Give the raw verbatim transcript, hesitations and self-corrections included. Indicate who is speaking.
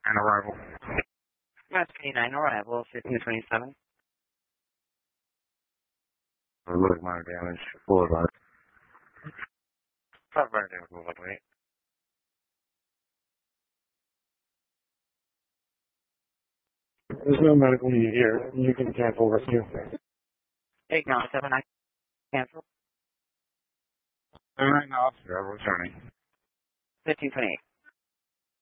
Speaker 1: And arrival.
Speaker 2: West eighty-nine, arrival, fifteen twenty-seven.
Speaker 1: A little minor damage. Full advice. Five minor damage, move up eight.
Speaker 3: There's no medical need here. You can cancel rescue.
Speaker 2: eight nine seven, I cancel.
Speaker 1: All right, now, officer, returning.
Speaker 2: fifteen twenty-eight.